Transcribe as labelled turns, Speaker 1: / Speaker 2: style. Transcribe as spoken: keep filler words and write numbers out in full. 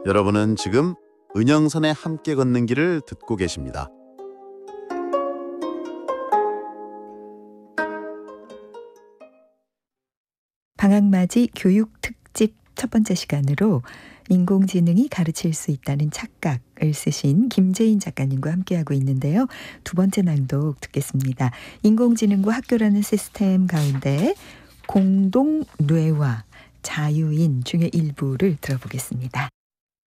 Speaker 1: 여러분은 지금 은영선의 함께 걷는 길을 듣고 계십니다.
Speaker 2: 방학맞이 교육 특집 첫 번째 시간으로 인공지능이 가르칠 수 있다는 착각을 쓰신 김재인 작가님과 함께하고 있는데요. 두 번째 낭독 듣겠습니다. 인공지능과 학교라는 시스템 가운데 공동 뇌와 자유인 중의 일부를 들어보겠습니다.